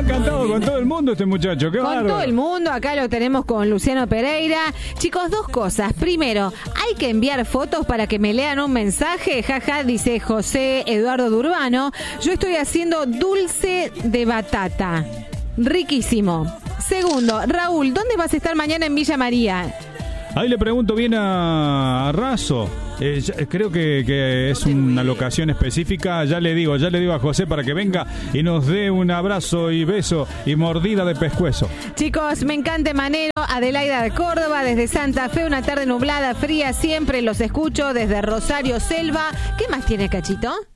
Ha cantado con todo el mundo este muchacho, qué bárbaro. Con todo el mundo, acá lo tenemos con Luciano Pereira. Chicos, dos cosas. Primero, hay que enviar fotos para que me lean un mensaje. Jaja, dice José Eduardo Durbano. Yo estoy haciendo dulce de batata. Riquísimo. Segundo, Raúl, ¿dónde vas a estar mañana en Villa María? Ahí le pregunto bien a Razo. Creo que es una locación específica. Ya le digo a José para que venga y nos dé un abrazo y beso y mordida de pescuezo. Chicos, me encanta Manero, Adelaida de Córdoba, desde Santa Fe, una tarde nublada, fría, siempre los escucho desde Rosario Selva. ¿Qué más tiene, Cachito?